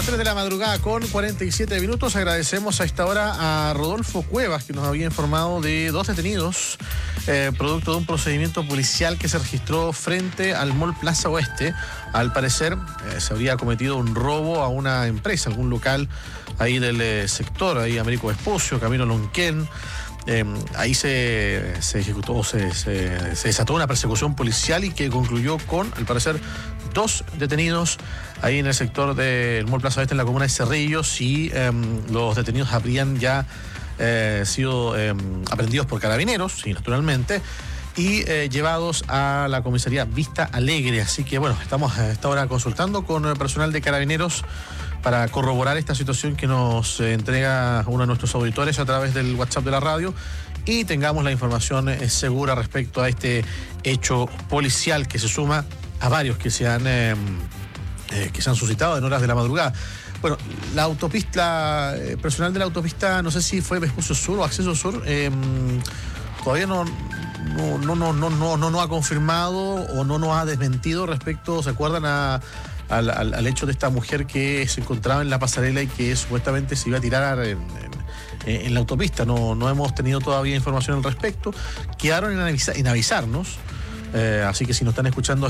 las 3 de la madrugada con 47 minutos. Agradecemos a esta hora a Rodolfo Cuevas, que nos había informado de 2 detenidos, producto de un procedimiento policial que se registró frente al Mall Plaza Oeste. Al parecer, se habría cometido un robo a una empresa, algún local ahí del sector, ahí Américo Vespucio, Camino Lonquén. Ahí se ejecutó, se desató una persecución policial y que concluyó con, al parecer, 2 detenidos ahí en el sector del Mall Plaza Oeste en la comuna de Cerrillos, y los detenidos habrían ya sido aprehendidos por carabineros, sí, naturalmente, y llevados a la comisaría Vista Alegre. Así que bueno, estamos a esta hora consultando con el personal de carabineros para corroborar esta situación que nos entrega uno de nuestros auditores a través del WhatsApp de la radio, y tengamos la información segura respecto a este hecho policial que se suma a varios que se han suscitado en horas de la madrugada. Bueno, la autopista, personal de la autopista, no sé si fue Vespucio Sur o Acceso Sur, todavía no ha confirmado o no nos ha desmentido respecto, ¿se acuerdan? Al hecho de esta mujer que se encontraba en la pasarela y que supuestamente se iba a tirar en la autopista. No hemos tenido todavía información al respecto. Quedaron en avisarnos, así que si nos están escuchando